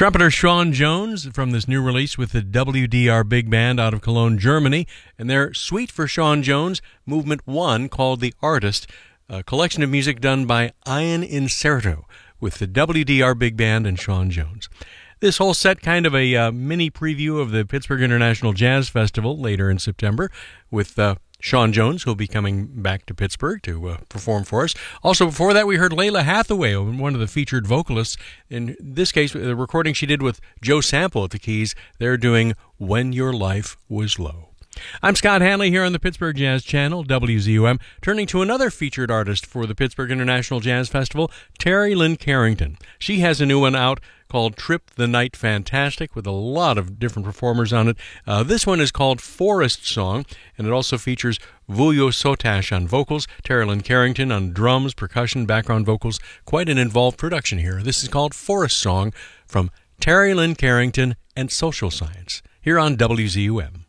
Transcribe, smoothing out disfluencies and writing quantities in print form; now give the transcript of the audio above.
Trumpeter Sean Jones from this new release with the WDR Big Band out of Cologne, Germany, and their Suite for Sean Jones, Movement 1, called The Artist, a collection of music done by Ian Incerto with the WDR Big Band and Sean Jones. This whole set kind of a mini preview of the Pittsburgh International Jazz Festival later in September with Sean Jones, who'll be coming back to Pittsburgh to perform for us. Also, before that, we heard Layla Hathaway, one of the featured vocalists. In this case, the recording she did with Joe Sample at the keys. They're doing When Your Life Was Low. I'm Scott Hanley here on the Pittsburgh Jazz Channel, WZUM, turning to another featured artist for the Pittsburgh International Jazz Festival, Terry Lynn Carrington. She has a new one out called Trip the Night Fantastic with a lot of different performers on it. This one is called Forest Song, and it also features Vuyo Sotash on vocals, Terry Lynn Carrington on drums, percussion, background vocals. Quite an involved production here. This is called Forest Song from Terry Lynn Carrington and Social Science here on WZUM.